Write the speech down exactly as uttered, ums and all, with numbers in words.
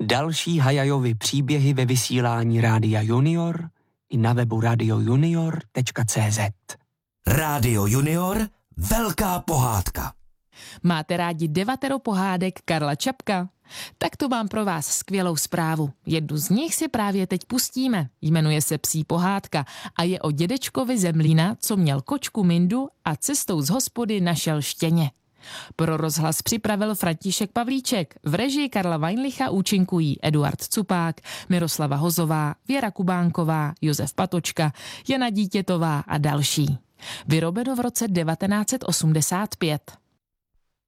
Další Hayajovy příběhy ve vysílání Rádia Junior i na webu radio junior tečka cé zet. Rádio Junior, velká pohádka. Máte rádi devatero pohádek Karla Čapka? Tak to mám pro vás skvělou zprávu. Jednu z nich si právě teď pustíme. Jmenuje se Psí pohádka a je o dědečkovi Zemlína, co měl kočku Mindu a cestou z hospody našel štěně. Pro rozhlas připravil František Pavlíček. V režii Karla Weinlicha účinkují Eduard Cupák, Miroslava Hozová, Věra Kubánková, Josef Patočka, Jana Dítětová a další. Vyrobeno v roce devatenáct set osmdesát pět.